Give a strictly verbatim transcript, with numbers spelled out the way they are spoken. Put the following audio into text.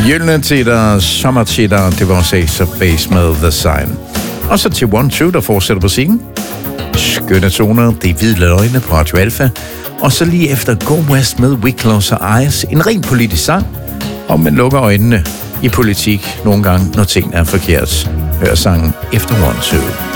Julenetitter, sommertitter, det var Ace of Base med The Sign. Og så til One Two, der fortsætter på musikken. Skønne toner, det er hvide øjne på Radio Alpha. Og så lige efter Go West med We Close Our Eyes, en ren politisk sang, og man lukker øjnene i politik nogle gange, når tingene er forkert. Hør sangen efter One Two.